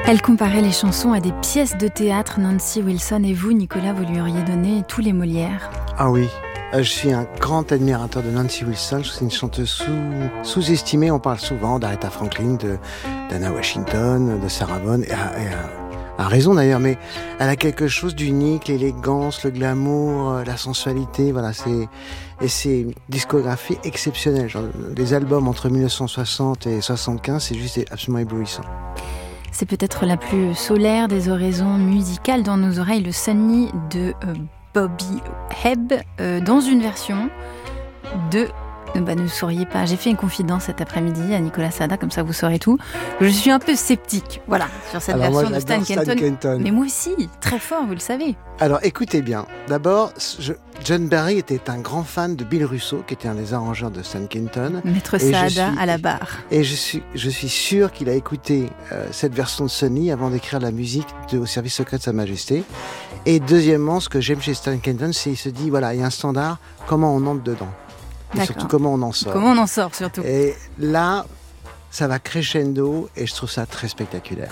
Elle comparait les chansons à des pièces de théâtre. Nancy Wilson, et vous, Nicolas, vous lui auriez donné tous les Molières. Ah oui, je suis un grand admirateur de Nancy Wilson. C'est une chanteuse sous-estimée. On parle souvent d'Aretha Franklin, d'Anna Washington, de Sarah Vaughan, et a raison d'ailleurs, mais elle a quelque chose d'unique, l'élégance, le glamour, la sensualité, voilà, c'est une discographie exceptionnelle. Genre, les albums entre 1960 et 75, c'est juste absolument éblouissant. C'est peut-être la plus solaire des oraisons musicales dans nos oreilles, le Sunny de Bobby Hebb, dans une version de... ne souriez pas, j'ai fait une confidence cet après-midi à Nicolas Sada, comme ça vous saurez tout. Je suis un peu sceptique, voilà, sur cette version de Stan Kenton. Mais moi aussi, très fort, vous le savez. Alors écoutez bien, d'abord, John Barry était un grand fan de Bill Russo, qui était un des arrangeurs de Stan Kenton. Maître Saada à la barre. Et je suis sûr qu'il a écouté cette version de Sunny avant d'écrire la musique Au service secret de Sa Majesté. Et deuxièmement, ce que j'aime chez Stan Kenton, c'est qu'il se dit, voilà, il y a un standard, comment on entre dedans ? Et D'accord. surtout comment on en sort. Comment on en sort surtout. Et là, ça va crescendo et je trouve ça très spectaculaire.